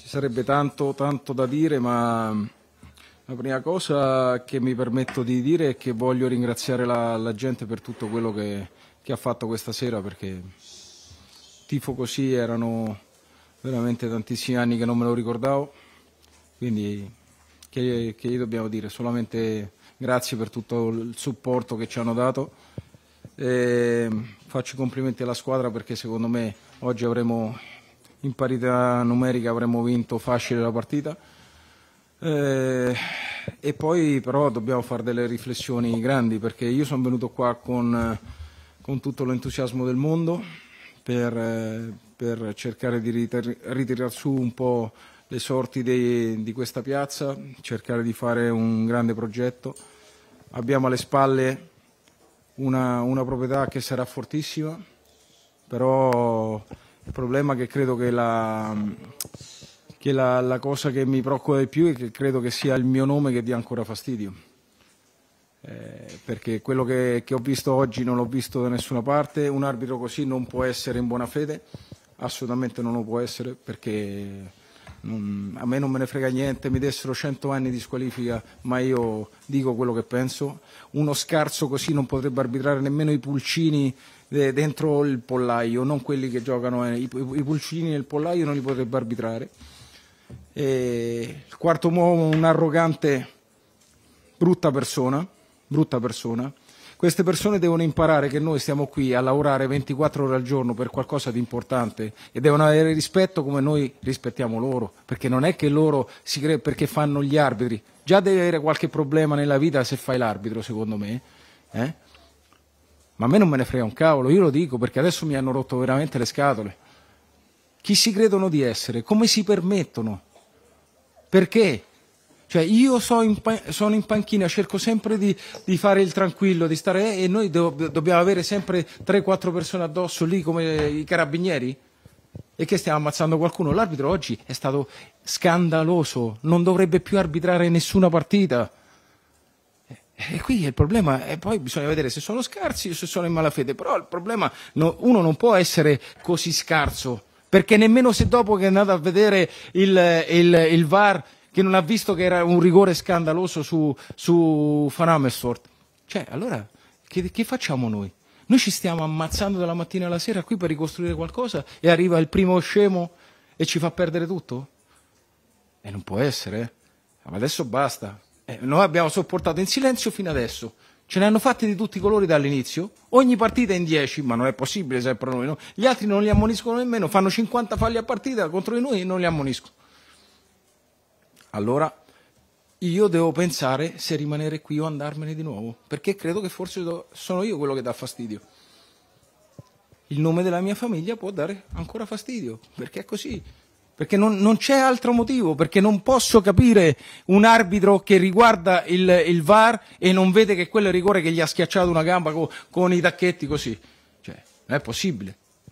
Ci sarebbe tanto, tanto da dire, ma la prima cosa che mi permetto di dire è che voglio ringraziare la gente per tutto quello che ha fatto questa sera, perché tifo così erano veramente tantissimi anni che non me lo ricordavo, quindi che gli dobbiamo dire? Solamente grazie per tutto il supporto che ci hanno dato. Faccio i complimenti alla squadra perché secondo me oggi avremo, in parità numerica, avremmo vinto facile la partita. E poi però dobbiamo fare delle riflessioni grandi, perché io sono venuto qua con tutto l'entusiasmo del mondo per cercare di ritirare su un po' le sorti di questa piazza, cercare di fare un grande progetto. Abbiamo alle spalle una proprietà che sarà fortissima, però il problema è che credo che la cosa che mi preoccupa di più è che credo che sia il mio nome che dia ancora fastidio. Perché quello che ho visto oggi non l'ho visto da nessuna parte. Un arbitro così non può essere in buona fede, assolutamente non lo può essere, perché a me non me ne frega niente, mi dessero 100 anni di squalifica, ma io dico quello che penso. Uno scarso così non potrebbe arbitrare nemmeno i pulcini dentro il pollaio, non quelli che giocano, i pulcini nel pollaio non li potrebbe arbitrare. E il quarto uomo, un arrogante, brutta persona. Queste persone devono imparare che noi stiamo qui a lavorare 24 ore al giorno per qualcosa di importante e devono avere rispetto come noi rispettiamo loro, perché non è che loro si credono perché fanno gli arbitri. Già devi avere qualche problema nella vita se fai l'arbitro, secondo me. Ma a me non me ne frega un cavolo, io lo dico perché adesso mi hanno rotto veramente le scatole. Chi si credono di essere? Come si permettono? Perché? Cioè io sono in panchina, cerco sempre di fare il tranquillo, di stare, e noi dobbiamo avere sempre 3-4 persone addosso lì come i carabinieri? E che stiamo ammazzando qualcuno? L'arbitro oggi è stato scandaloso, non dovrebbe più arbitrare nessuna partita. E qui il problema è, poi bisogna vedere se sono scarsi o se sono in malafede, però il problema, uno non può essere così scarso, perché nemmeno se dopo che è andato a vedere il VAR, che non ha visto che era un rigore scandaloso su Van Amersfoort. Cioè, allora, che facciamo noi? Noi ci stiamo ammazzando dalla mattina alla sera qui per ricostruire qualcosa e arriva il primo scemo e ci fa perdere tutto? E non può essere, eh? Ma adesso basta. Noi abbiamo sopportato in silenzio fino adesso. Ce ne hanno fatti di tutti i colori dall'inizio. Ogni partita in 10, ma non è possibile sempre noi, no? Gli altri non li ammoniscono nemmeno, fanno 50 falli a partita contro di noi e non li ammoniscono. Allora io devo pensare se rimanere qui o andarmene di nuovo, perché credo che forse sono io quello che dà fastidio. Il nome della mia famiglia può dare ancora fastidio, perché è così. Perché non c'è altro motivo, perché non posso capire un arbitro che riguarda il VAR e non vede che quello è rigore, che gli ha schiacciato una gamba con i tacchetti così. Cioè, non è possibile.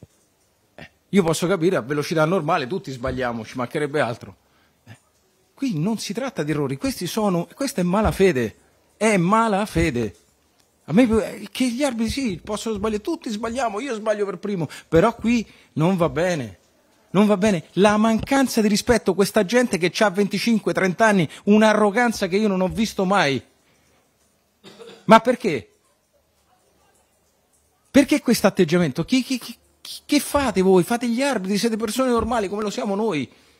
Io posso capire, a velocità normale tutti sbagliamo, ci mancherebbe altro. Qui non si tratta di errori, questa è malafede, è malafede. A me che gli arbitri sì, possono sbagliare, tutti sbagliamo, io sbaglio per primo, però qui non va bene. Non va bene, la mancanza di rispetto, questa gente che ha 25-30 anni, un'arroganza che io non ho visto mai. Ma perché? Perché questo atteggiamento? Che fate voi? Fate gli arbitri, siete persone normali come lo siamo noi.